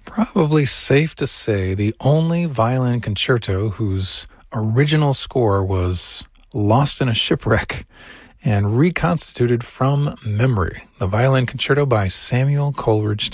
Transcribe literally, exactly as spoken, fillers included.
Probably safe to say the only violin concerto whose original score was lost in a shipwreck and reconstituted from memory. The Violin Concerto by Samuel Coleridge